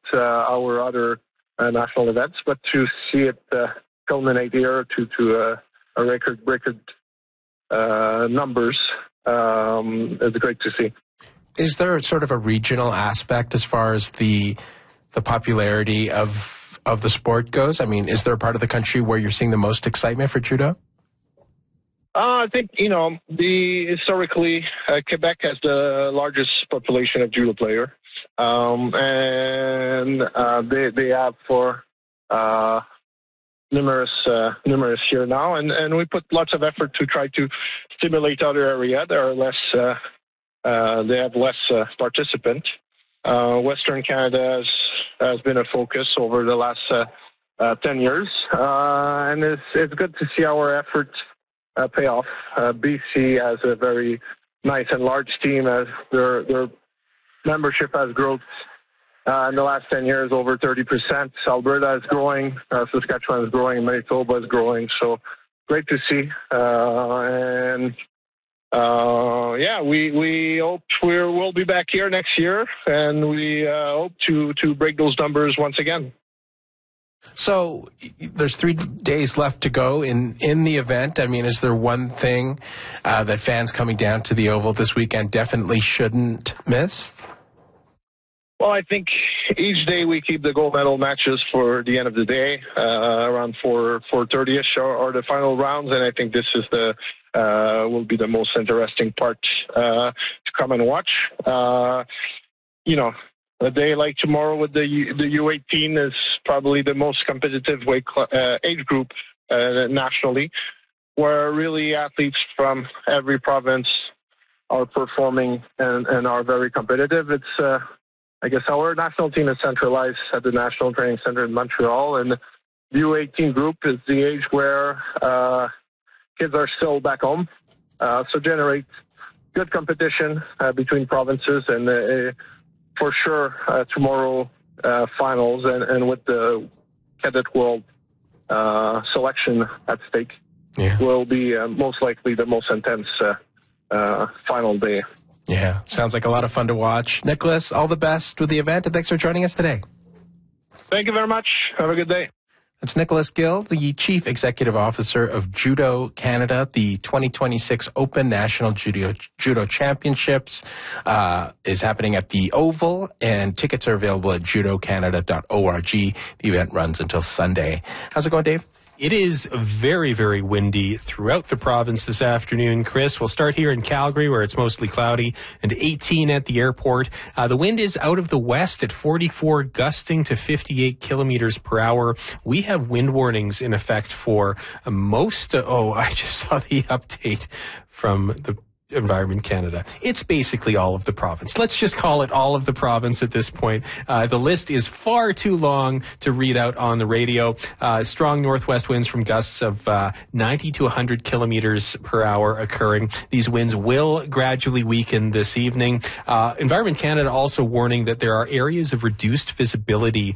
our other national events, but to see it culminate here to a record numbers, it's great to see. Is there sort of a regional aspect as far as the popularity of the sport goes? I mean, is there a part of the country where you're seeing the most excitement for judo? I think, historically, Quebec has the largest population of judo players. And they have for numerous years now. And we put lots of effort to try to stimulate other areas. There are less, they have less participants. Western Canada has been a focus over the last 10 years. And it's good to see our efforts pay off. BC has a very nice and large team as their membership has grown in the last 10 years over 30%. Alberta is growing, Saskatchewan is growing, Manitoba is growing. So great to see. We hope we'll be back here next year, and we hope to break those numbers once again. So there's 3 days left to go in the event. I mean, is there one thing that fans coming down to the Oval this weekend definitely shouldn't miss? Well, I think each day we keep the gold medal matches for the end of the day, around 4:30ish or the final rounds, and I think this is will be the most interesting part to come and watch. A day like tomorrow with the U18 is probably the most competitive age group nationally, where really athletes from every province are performing and are very competitive. It's, I guess our national team is centralized at the National Training Center in Montreal, and the U18 group is the age where kids are still back home, so generate good competition between provinces, and for sure tomorrow finals and with the Cadet World selection at stake will be most likely the most intense final day. Yeah, sounds like a lot of fun to watch. Nicholas, all the best with the event, and thanks for joining us today. Thank you very much. Have a good day. That's Nicholas Gill, the Chief Executive Officer of Judo Canada. The 2026 Open National Judo Championships is happening at the Oval, and tickets are available at judocanada.org. The event runs until Sunday. How's it going, Dave? It is very, very windy throughout the province this afternoon, Chris. We'll start here in Calgary, where it's mostly cloudy, and 18 at the airport. The wind is out of the west at 44, gusting to 58 kilometers per hour. We have wind warnings in effect for most... I just saw the update from the Environment Canada. It's basically all of the province. Let's just call it all of the province at this point. The list is far too long to read out on the radio. Strong northwest winds from gusts of 90 to 100 kilometers per hour occurring. These winds will gradually weaken this evening. Environment Canada also warning that there are areas of reduced visibility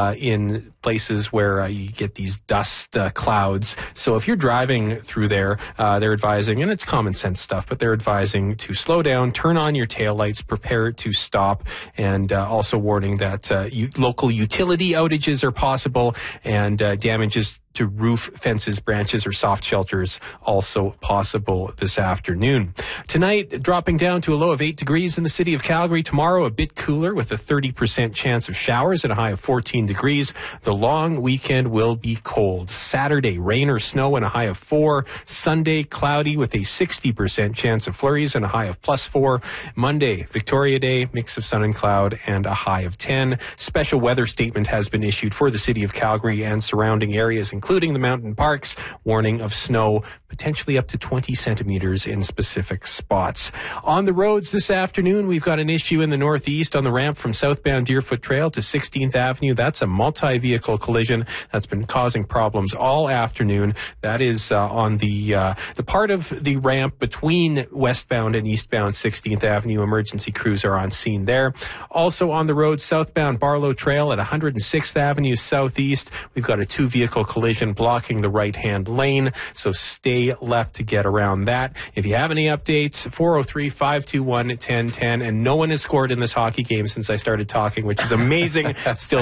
in places where you get these dust clouds. So if you're driving through there, they're advising, and it's common sense stuff, but they're advising to slow down, turn on your taillights, prepare to stop, and also warning that local utility outages are possible, and damages to roof, fences, branches, or soft shelters also possible this afternoon. Tonight, dropping down to a low of 8 degrees in the city of Calgary. Tomorrow, a bit cooler with a 30% chance of showers and a high of 14 degrees. The long weekend will be cold. Saturday, rain or snow and a high of 4. Sunday, cloudy with a 60% chance of flurries and a high of +4. Monday, Victoria Day, mix of sun and cloud and a high of 10. Special weather statement has been issued for the city of Calgary and surrounding areas, including the mountain parks, warning of snow potentially up to 20 centimeters in specific spots. On the roads this afternoon, we've got an issue in the northeast on the ramp from southbound Deerfoot Trail to 16th Avenue. That's a multi-vehicle collision that's been causing problems all afternoon. That is on the part of the ramp between westbound and eastbound 16th Avenue. Emergency crews are on scene there. Also on the road southbound Barlow Trail at 106th Avenue southeast, we've got a 2-vehicle collision blocking the right-hand lane, so stay left to get around that. If you have any updates, 403-521-1010, and no one has scored in this hockey game since I started talking, which is amazing. Still